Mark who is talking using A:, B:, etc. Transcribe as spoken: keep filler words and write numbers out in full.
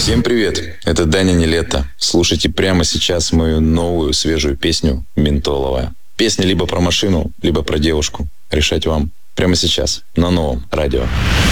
A: Всем привет, это Даня Нилетто. Слушайте прямо сейчас мою новую свежую песню «Ментоловая». Песня либо про машину, либо про девушку. Решать вам. Прямо сейчас на новом радио.